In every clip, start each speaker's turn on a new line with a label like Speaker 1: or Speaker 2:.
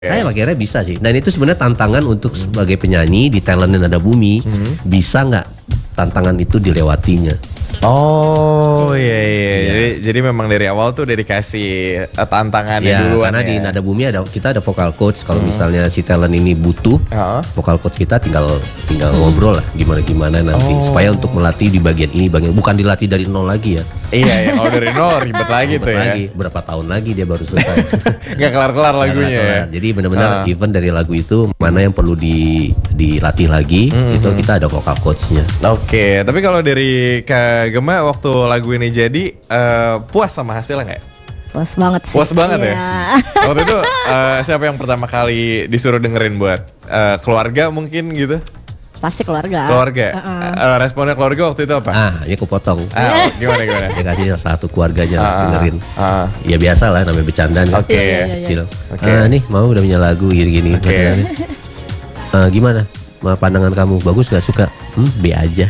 Speaker 1: Saya akhirnya bisa sih. Dan itu sebenarnya tantangan untuk sebagai penyanyi di Talent Nada Bumi. Bisa nggak tantangan itu dilewatinya?
Speaker 2: Oh iya. Jadi memang dari awal tuh udah dikasih tantangannya
Speaker 1: Ya,
Speaker 2: duluan
Speaker 1: karena
Speaker 2: ya.
Speaker 1: di Nada Bumi kita ada vocal coach. Kalau misalnya si talent ini butuh, vocal coach kita tinggal ngobrol lah gimana nanti supaya untuk melatih di bagian ini, bukan dilatih dari nol lagi ya.
Speaker 2: Iya, kalau dari nol ribet lagi tuh ya.
Speaker 1: Berapa tahun lagi dia baru selesai.
Speaker 2: Nggak kelar-kelar lagunya ya.
Speaker 1: Kelar. Jadi benar-benar even dari lagu itu mana yang perlu dilatih lagi, itu kita ada vocal coachnya.
Speaker 2: Oke, tapi kalau dari Kak Gema waktu lagu ini jadi puas sama hasilnya nggak?
Speaker 3: Puas banget sih.
Speaker 2: Puas banget
Speaker 3: Iya.
Speaker 2: ya. Waktu itu siapa yang pertama kali disuruh dengerin buat keluarga mungkin gitu?
Speaker 3: Pasti keluarga.
Speaker 2: Keluarga. Responnya keluarga waktu itu apa?
Speaker 1: Ini aku potong.
Speaker 2: Gimana?
Speaker 1: Dia kasih satu keluarganya dengerin. Ya biasa lah namanya bercandaan.
Speaker 2: Oke.
Speaker 1: Kecil. Nih mau udah punya lagu gini-gini.
Speaker 2: Oke.
Speaker 1: Gimana? Pandangan kamu bagus gak suka? B aja.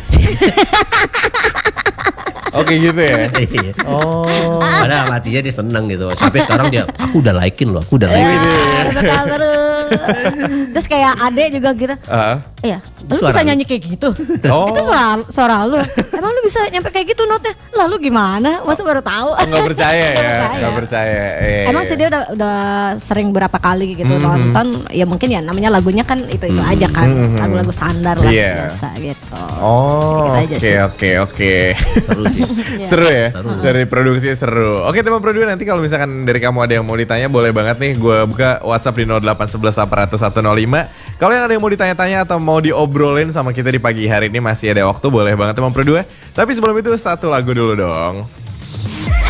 Speaker 2: Oke gitu ya.
Speaker 1: Iya. Padahal hatinya dia seneng gitu. Sampai sekarang dia, aku udah likein loh, aku udah likein.
Speaker 3: Terus kayak Ade juga gitu. Iya, lu
Speaker 1: Suara
Speaker 3: bisa
Speaker 1: lu.
Speaker 3: nyanyi kayak gitu.
Speaker 2: Oh.
Speaker 3: Itu suara lu. Emang lu bisa nyampe kayak gitu notnya? Lalu gimana? Masa baru tahu?
Speaker 2: Nggak percaya ya,
Speaker 3: Nggak
Speaker 2: nggak percaya. Iya.
Speaker 3: Emang sih dia udah sering berapa kali gitu nonton. Ya mungkin ya namanya lagunya kan itu aja kan. Lagu-lagu standar lah
Speaker 2: Iya.
Speaker 3: biasa gitu.
Speaker 2: Oh,
Speaker 3: Sedikit aja sih.
Speaker 2: oke.
Speaker 1: Seru sih.
Speaker 2: Seru ya, dari produksi seru. Oke teman produksi, nanti kalau misalkan dari kamu ada yang mau ditanya boleh banget nih, gue buka WhatsApp di 0811 800 105. Kalau yang ada yang mau ditanya-tanya atau mau diobrolin sama kita di pagi hari ini masih ada waktu, boleh banget teman produksi. Tapi sebelum itu satu lagu dulu dong.